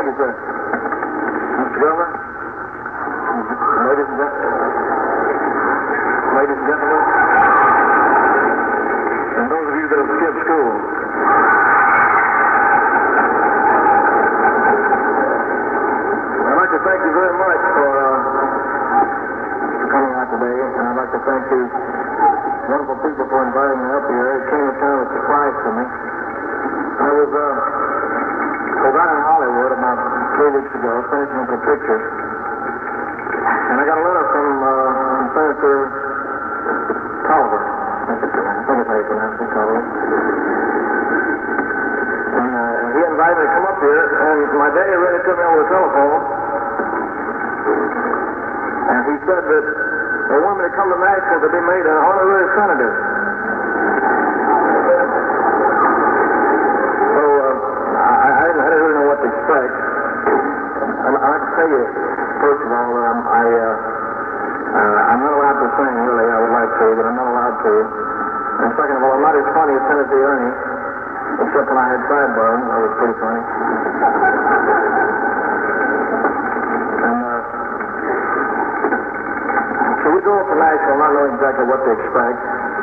Thank you, sir. Mr. Governor, ladies and gentlemen, and those of you that have skipped school, I'd like to thank you very much for coming out today, and I'd like to thank these wonderful people for inviting me up here. It came as kind of a surprise to me. I was out in Hollywood about 3 weeks ago, finishing up a picture, and I got a letter from Senator Tolliver. I think it's how you pronounce it, Tolliver. And he invited me to come up here, and my daddy read it to me over the telephone, and he said that they wanted me to come to Nashville to be made an honorary senator. I didn't really know what to expect. I'd like to tell you, first of all, that I'm not allowed to sing, really. I would like to, but I'm not allowed to. And second of all, I'm not as funny as Tennessee Ernie, except when I had sideburns. That was pretty funny. And so we go up to Nashville not knowing exactly what to expect.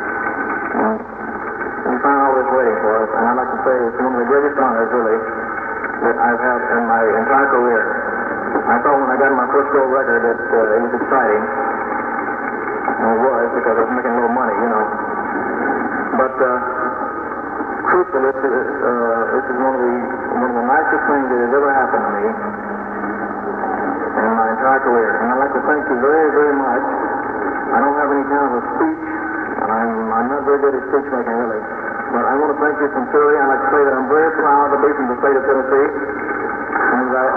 We found all this waiting for us, and I'd like to say it's one of the greatest honors, really, that I've had in my entire career. I thought when I got my first gold record that it was exciting. And it was, because I was making a little money, you know. But truthfully, this is one of the nicest things that has ever happened to me in my entire career. And I'd like to thank you very, very much. I don't have any kind of a speech, and I'm not very good at speech making, really. But I want to thank you sincerely. I'd like to say that I'm very proud to be from the state of Tennessee. And